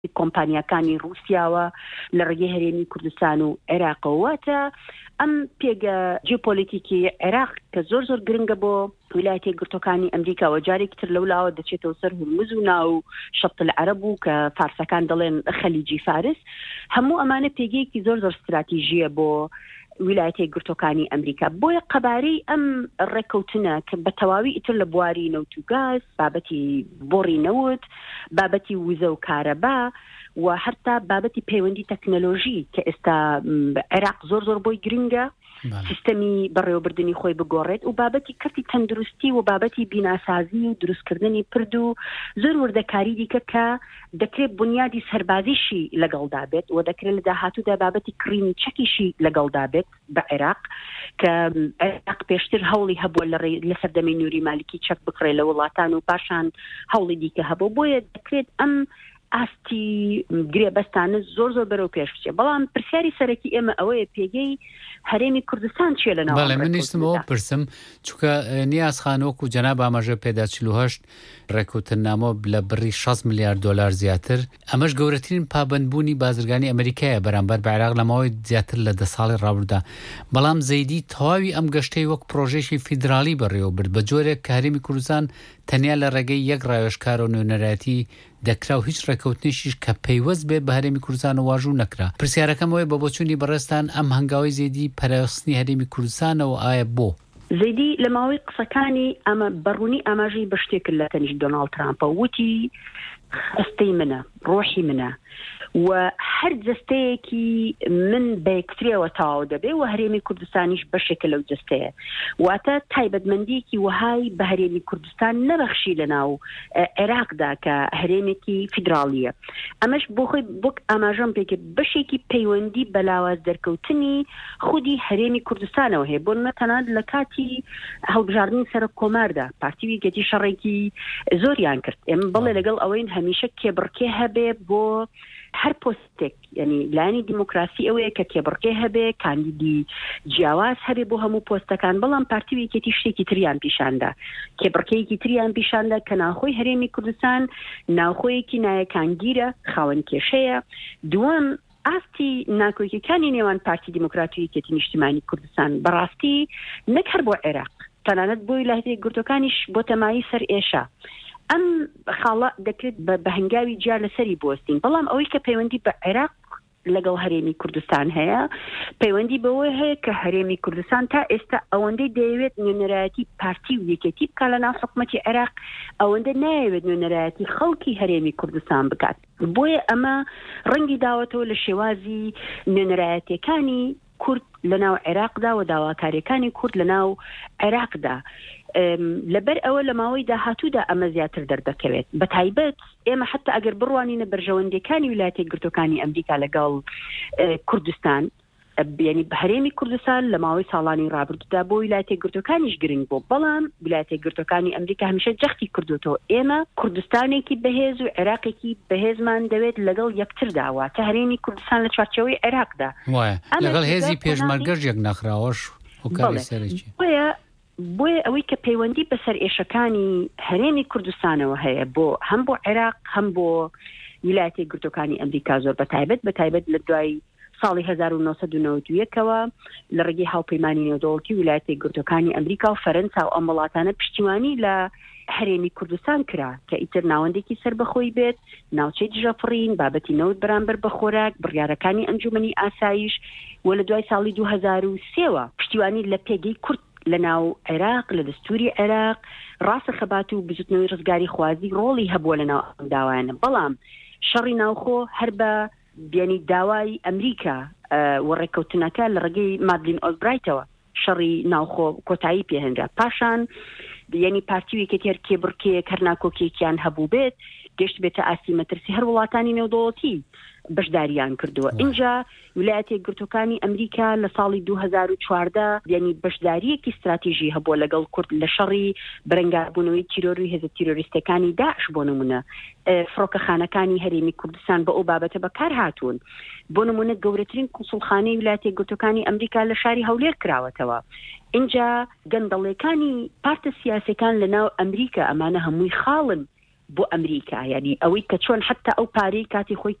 کۆمپانیاکانی رووسیاوە لە ڕێگەی هەرێمی کوردستان و عێراقەوەتە ئەم پێگە جیۆپۆلیتیکی عێراق کە زۆر گرنگە بۆ ویلایەتە یەکگرتووەکانی ئەمریکا و جارێکی تر لەولاوە دەچێتەوە سەر هورمز و ناو شەط العەرەب و کە فارسەکان دەڵێن خەلیجی فارس، هەموو ئەمانە پێگەیەکی زۆر استراتیژیە بۆ ویلایەتە یەکگرتووەکانی ئەمریکا. بۆیە قەبارەی ئەم ڕێکەوتنە کە بە تەواوی ئیتر لە بواری نەوت و گاز، بابەتی بۆڕی نەوت، بابەتی وزە و کارەبا و هەرتا بابەتی پەیوەندی تەکنەلۆژی کە ئێستا عێراق زۆر بۆی گرنگە سیستەمی بەڕێوەبردننی خۆی بگۆڕێت و بابەتی کەرتی تەندروستی و بابەتی بیناسازی و دروستکردنی پرد و زۆر وردەکاری دیکە کە دەکرێت بنیادی سەربازیشی لەگەڵدا بێت و دەکرێت لە داهاتوودا بابەتی کڕینی چەکیشی لەگەڵدا بێت بە عێراق کە عێراق پێشتر هەوڵی هەبووە لە سەردەمەی نووری مالیکی چەک بکڕێت لە وڵاتان و پاشان هەوڵی دیکە هەبوو. بۆیە دەکرێت ئەم ئاستی گرێبەستانە زۆر بەرەو پێش بچێت. بەڵام پرسیاری سەرەکی ئێمە ئەوەیە پێگەی هەرێمی کوردستان چیە لەناو؟ بەڵێ من ویستمەوە پرسم چونکە نیازخان وەکو جەناب ئاماژە پێدا 48 ڕێکوتنامە لە بڕی 6 میلیارد دلار زیاتر، ئەمەش گەورەترین پابەندبوونی بازرگانی ئەمریکایە بەرامبەر بە عێراق لە ماوەی زیاتر لە 10 ساڵی ڕابردوودا. بەڵام زەیدی تەواوی ئەم گەشتەی وەک پرۆژێکی فیدرالی بەڕێوەبرد بە جۆرێک کە هەرێمی کوردستان تەنیا لە ڕێگەی یەک ڕاوێژکار و نوێنەرایەتی دەکرا و هیچ ڕێکەوتنیشیش کە پەیوەست بێ بە هەرێمی کوردستان و واژوو نەکرا. پرسیارەکەم ئەوەیە بە بۆچوونی بەڕێستان ئەم هەنگاوی زەیدی پەرەستنی هەرێمی کوردستانەوە ئایا بۆ؟ زەیدی لە ماوەی قسەکانی ئەمە بەڕوونی ئاماژەی بە شتێک لە تەنیشت دۆناڵد ترامپە وتی خستەی منە، ڕۆحی منە و هەر جستەیەکی من بە یەکترەوە تەواو دەبێ و هەرێمی کوردستانیش بەشێکە لەو جستەیە. واتە تایبەتمەندیەکی وهای بە هەرێمی کوردستان نەبەخشی لەناو عێراقدا کە هەرێمێکی فیدرالیە. ئەمەش بۆ خۆی بۆک ئاماژەم پێکرد بەشێکی پەیوەندی بەلاواز دەرکەوتنی خودی هەرێمی کوردستانەوە هەیە. بۆ نەتەنات لە کاتی هەڵبژاردننی سەر کۆماردا پارتی ویکەتی شەڕێکی زۆریان کرد. ئێمە بڵێ لەگەڵ ئەوەین هەمیشە کێبڕکێ هەبێ بۆ هەر پۆستێک، یعنی لایانی دیموکراسی ئەوەیە کە کێبڕکێ هەبێ، کاندیدی جیاواز هەبێ بۆ هەموو پۆستەکان. بەڵام پارتی ویکەتی شتێکی تریان پیشاندا، کێبڕکەیەکی تریان پیشاندا کە ناوخۆی هەرێمی کوردستان ناوخۆیەکی نایەکانگیرە، خاوەن کێشەیە. دووەم ئاستی ناکۆیەکانی نێوان پارتی دیموکراتی ویکەتی نیشتیمانی کوردستان بەڕاستی نەک هەر بۆ عێراق، تەنانەت بۆ ویلایەتە یەکگرتووەکانیش بۆ تەمایی سەر ئێشە ئەم خاڵە دەکرێت بە هەنگاوی جار لەسەری بوەستین. بەڵام ئەوەی کە پەیوەندی بە عێراق لەگەڵ هەرێمی کوردستان هەیە، پەیوەندی بەوەی هەیە کە هەرێمی کوردستان تا ئێستا ئەوەندەی دەیەوێت نوێنەرایەتی پارتی و یەکێتی بکات لە ناو حکومەتی عێراق، ئەوەندە نایەوێت نوێنەرایەتی خەڵکی هەرێمی کوردستان بکات. بۆیە ئەمە ڕەنگی داوەتەوە لە شێوازی نوێنەرایەتیەکانی کورد لە ناو عێراقدا و داواکاریەکانی کورد لە ناو عێراقدا. لەبەر ئەوە لە ماوەی داهاتوودا ئەمە زیاتر دەردەکەوێت. بە تایبەت ئێمە حتا ئەگەر بڕوانینە بەرژەوەندەکانی ویلایەتە یەکگرتووەکانی ئەمریکا لەگەڵ کوردستان، یعنی هەرێمی کوردستان لە ماوەی ساڵانی ڕابردوودا بۆ ویلایەتە یەکگرتووەکانیش گرنگ بوو. بەڵام ویلایەتە یەکگرتووەکانی ئەمریکا هەمیشە جەختی کردوتەوە ئێمە کوردستانێکی بەهێز و عێراقێکی بەهێزمان دەوێت لەگەڵ یەکترداوە تا هەرێمی کوردستان لە چوارچەوەی عێراقدا لەگەڵ هێزی پێشمەرگەش یەک نەخراوەش وکاری سەرکی. بۆیە ئەوەی کە پەیوەندی بەسەر ئێشەکانی هەرێمی کوردستانەوە هەیە بۆ هەم بۆ عێراق هەم بۆ ویلایەتە یەکگرتووەکانی ئەمریکا زۆر بەتایبەت لە دوای ساڵی 1991ەوە لە ڕێگەی هاوپەیمانی نێودەوڵەتی ویلایەتە یەکگرتووەکانی ئەمریکا و فەرەنسا و ئەم وڵاتانە پشتیوانی لە هەرێمی کوردستان کرا کە ئیتر ناوەندێکی سەربەخۆی بێت، ناوچەی دژەفڕین، بابەتی نەوت بەرامبەر بە خۆراک، بڕیارەکانی ئەنجومەنی ئاسایش و لە دوای ساڵی 2003ەوە پشتیوانی لە پێگەی کورد لە ناو عێراق، لە دەستوری عێراق، ڕاستەخەبات و بزوتنەوەی ڕزگاری خوازی ڕۆڵی هەبووە لە ناو ئەم داوایانە. بەڵام شەڕی ناوخۆ هەر بە بیانی داوای ئەمریکا و ڕێکەوتنەکە لە ڕێگەی مادلین ئۆلبرایتەوە شەڕی ناوخۆ کۆتایی پێهێنرا. پاشان یعنی پارتی ویکەتی هەر کێبڕکێک هەر ناکۆکێکیان هەبوو بێت گەشت بێتە ئاستی مەترسی هەر وڵاتانی نێودەوڵەتی بەشداریان کردووە. اینجا ویلایەتە یەکگرتووەکانی ئەمریکا لە ساڵی 2014 یعنی بەشداریەکی استراتیژی هەبووە لەگەڵ کورد لە شەڕی بەرەنگاربوونەوەی تیرۆری هێزە تیرۆریستەکانی داعش. بۆ نمونە فڕۆکەخانەکانی هەرێمی کوردستان بە ئەو بابەتە بەکار هاتوون. بۆ نمونە گەورەترین قونسوڵخانەی ویلایەتە یەکگرتووەکانی ئەمریکا لە شاری هەولێر کراوەتەوە. اینجا گەندەڵەکانی پارتە سیاسەکان لە ناو ئەمریکا ئەمانە هەمووی خاڵن بۆ ئەمریکا یعنی ئەوەی کە چۆن حتا ئەو پارەی کاتی خۆی